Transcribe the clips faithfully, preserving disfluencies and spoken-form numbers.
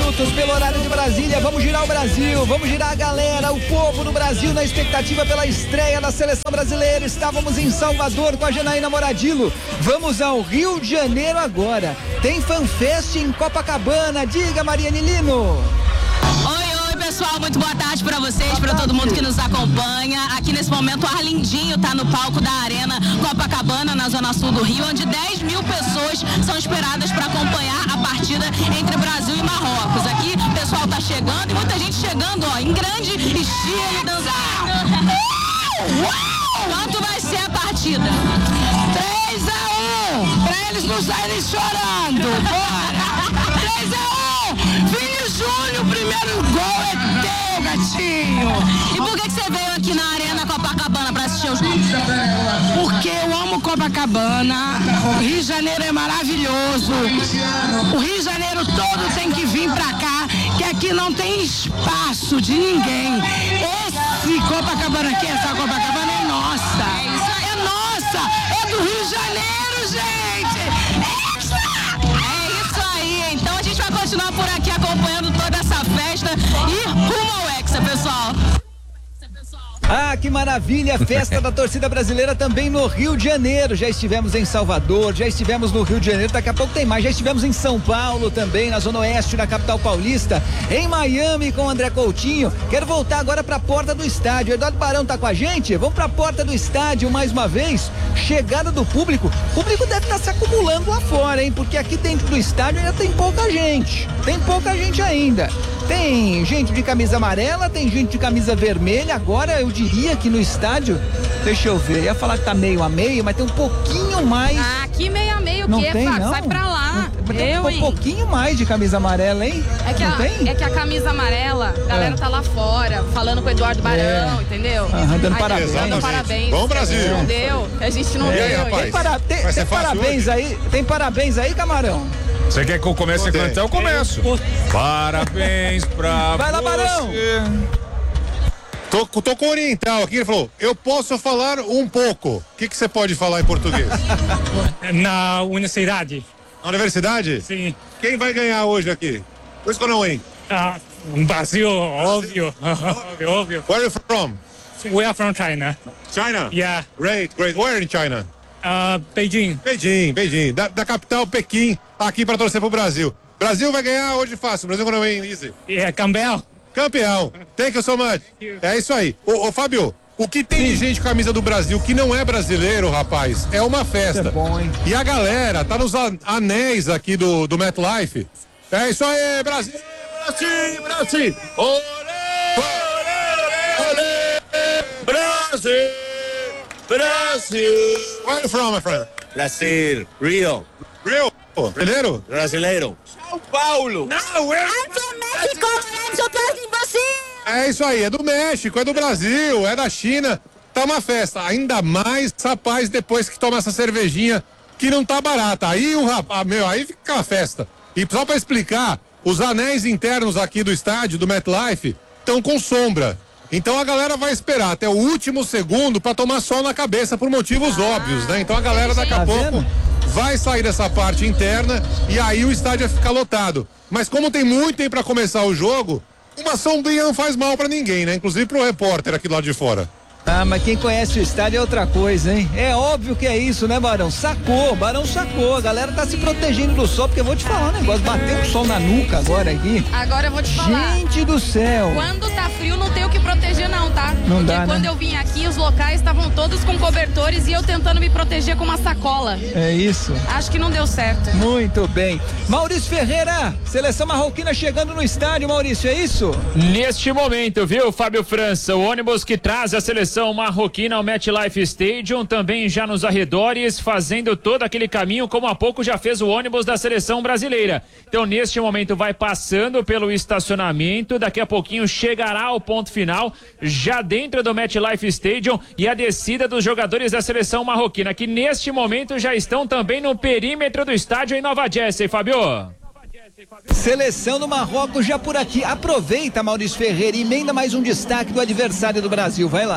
minutos pelo horário de Brasília. Vamos girar o Brasil, vamos girar a galera, o povo do Brasil na expectativa pela estreia da seleção brasileira. Estávamos em Salvador com a Janaína Moradillo. Vamos ao Rio de Janeiro agora. Tem FanFest em Copacabana. Diga, Mariane Lino. Pessoal, muito boa tarde para vocês, para todo mundo que nos acompanha. Aqui nesse momento o Arlindinho está no palco da Arena Copacabana, na zona sul do Rio, onde dez mil pessoas são esperadas para acompanhar a partida entre Brasil e Marrocos. Aqui o pessoal está chegando e muita gente chegando, ó, em grande estilo, dançando. Quanto vai ser a partida? três a um, para eles não saírem chorando. Bora! três a um, Vini Júnior, o primeiro gol é teu, gatinho. E por que, que você veio aqui na Arena Copacabana para assistir os jogos? Porque eu amo Copacabana, o Rio de Janeiro é maravilhoso, o Rio de Janeiro todo tem que vir pra cá, que aqui não tem espaço de ninguém. Esse Copacabana aqui, essa Copacabana é nossa, é nossa, é do Rio de Janeiro, gente. É isso aí, então a gente vai continuar por aqui acompanhando toda essa festa e rumo ao Hexa, pessoal. Ah, que maravilha, festa da torcida brasileira também no Rio de Janeiro. Já estivemos em Salvador, já estivemos no Rio de Janeiro, daqui a pouco tem mais. Já estivemos em São Paulo também, na zona oeste da capital paulista, em Miami com o André Coutinho. Quero voltar agora para a porta do estádio. Eduardo Barão tá com a gente? Vamos para a porta do estádio mais uma vez. Chegada do público. O público deve estar se acumulando lá fora, hein? Porque aqui dentro do estádio ainda tem pouca gente. Tem pouca gente ainda. Tem gente de camisa amarela, tem gente de camisa vermelha. Agora eu diria que no estádio, deixa eu ver, ia falar que tá meio a meio, mas tem um pouquinho mais. Ah, aqui meio a meio, não que tem, é, não? sai pra lá. Não, tem eu, um hein? pouquinho mais de camisa amarela, hein? É que, não a, tem? é que a camisa amarela, a galera É. tá lá fora, falando com o Eduardo Barão, É. entendeu? Ah, dando Aí, parabéns. dando parabéns. Bom Brasil. Não deu, a gente não E aí, deu. rapaz? Tem, para, tem, Vai ser tem fácil parabéns hoje? aí? Tem parabéns aí, Camarão? Você quer que eu comece a Poder. cantar? Eu começo. Parabéns pra Vai lá, você. Barão. Tô, tô com o oriental aqui, ele falou, eu posso falar um pouco. O que que você pode falar em português? Na universidade, Na universidade? sim. Quem vai ganhar hoje aqui? Who's gonna win? Ah, um Brasil, óbvio, óbvio, óbvio. Where are you from? We are from China. China? Yeah. Great, great. Where in China? Uh, Beijing. Beijing, Beijing. Da, da capital Pequim, aqui pra torcer pro Brasil. Brasil vai ganhar hoje fácil. Brasil gonna win easy. Yeah, Campbell. Campeão. Thank you so much. É isso aí. Ô, ô Fábio, o que tem de gente com a camisa do Brasil que não é brasileiro, rapaz, é uma festa. Isso é bom, hein? E a galera tá nos a- anéis aqui do, do MetLife. É isso aí, Brasil! Brasil, Brasil! Olê! Olê! Olê! Brasil! Brasil! Where are you from, my friend? Brasil, Rio, Rio? Brasileiro? brasileiro. São Paulo! Não, é... É isso aí, é do México, é do Brasil, é da China. Tá uma festa, ainda mais, rapaz, depois que toma essa cervejinha que não tá barata. Aí o rapaz, meu, aí fica uma festa. E só pra explicar, os anéis internos aqui do estádio, do MetLife, estão com sombra. Então a galera vai esperar até o último segundo pra tomar sol na cabeça por motivos óbvios, né? Então a galera daqui a Tá pouco vendo? vai sair dessa parte interna e aí o estádio vai ficar lotado. Mas como tem muito tempo pra começar o jogo, uma sombrinha não faz mal pra ninguém, né? Inclusive pro repórter aqui do lado de fora. Ah, mas quem conhece o estádio é outra coisa, hein? É óbvio que é isso, né, Barão? Sacou, Barão sacou. A galera tá se protegendo do sol, porque eu vou te falar um negócio. Bateu um sol na nuca agora aqui. Agora eu vou te falar. Gente do céu. Quando tá frio, não tem o que proteger não, tá? Não Porque dá, quando né? eu vim aqui, os locais estavam todos com cobertores e eu tentando me proteger com uma sacola. É isso. Acho que não deu certo. Muito bem. Maurício Ferreira, seleção marroquina chegando no estádio, Maurício, é isso? Neste momento, viu, Fábio França, o ônibus que traz a seleção marroquina ao MetLife Stadium, também já nos arredores, fazendo todo aquele caminho, como há pouco já fez o ônibus da seleção brasileira. Então, neste momento, vai passando pelo estacionamento, daqui a pouquinho chegará ao ponto final, já dentro do MetLife Stadium, e a descida dos jogadores da seleção marroquina, que neste momento já estão também no perímetro do estádio em Nova Jersey, Fábio. Seleção do Marrocos já por aqui. Aproveita, Maurício Ferreira, e emenda mais um destaque do adversário do Brasil. Vai lá.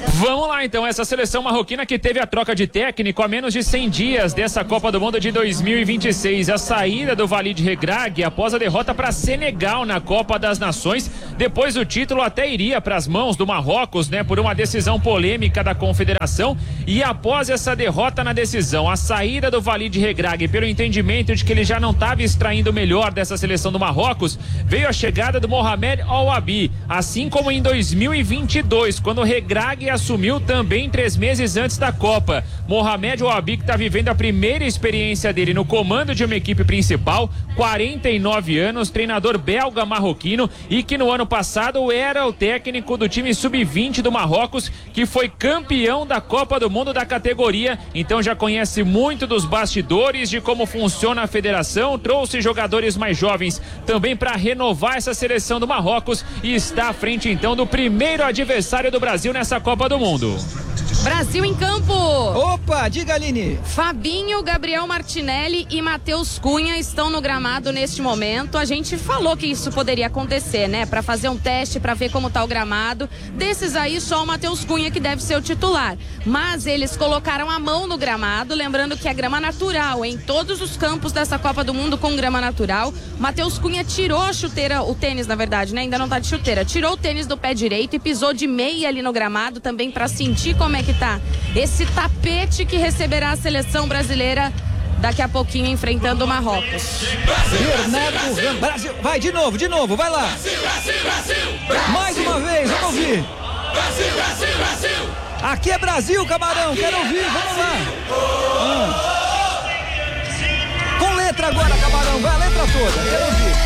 Vamos lá então, essa seleção marroquina que teve a troca de técnico a menos de cem dias dessa Copa do Mundo de dois mil e vinte e seis. A saída do Walid Regragui após a derrota para Senegal na Copa das Nações. Depois o título até iria para as mãos do Marrocos, né, por uma decisão polêmica da Confederação. E após essa derrota na decisão, a saída do Walid Regragui pelo entendimento de que ele já não estava extraindo o melhor dessa seleção do Marrocos, veio a chegada do Mohamed Al-Wabi, assim como em dois mil e vinte e dois, quando o Regragui assumiu também três meses antes da Copa. Mohamed Al-Wabi, que está vivendo a primeira experiência dele no comando de uma equipe principal, quarenta e nove anos, treinador belga marroquino e que no ano passado era o técnico do time sub vinte do Marrocos, que foi campeão da Copa do Mundo da categoria, então já conhece muito dos bastidores, de como funciona a federação, trouxe jogadores mais jovens também para renovar essa seleção do Marrocos e está à frente então do primeiro adversário do Brasil nessa Copa do Mundo. Brasil em campo. Opa, diga, Aline. Fabinho, Gabriel Martinelli e Matheus Cunha estão no gramado neste momento. A gente falou que isso poderia acontecer, né? Para fazer um teste, para ver como tá o gramado. Desses aí, só o Matheus Cunha que deve ser o titular. Mas eles colocaram a mão no gramado, lembrando que é grama natural, em todos os campos dessa Copa do Mundo com grama natural. Matheus Cunha tirou a chuteira, o tênis, na verdade, né? Ainda não tá de chuteira. Tirou o tênis do pé direito e pisou de meia ali no gramado também para sentir como é que tá esse tapete que receberá a seleção brasileira daqui a pouquinho enfrentando o Marrocos. Bernardo Ram... Brasil, vai de novo, de novo, vai lá. Brasil, Brasil, Brasil. Mais uma vez, vamos ouvir. Brasil, Brasil, Brasil. Aqui é Brasil, Camarão, quero ouvir, vamos lá. Ah. Com letra agora, Camarão, vai a letra toda, quero ouvir.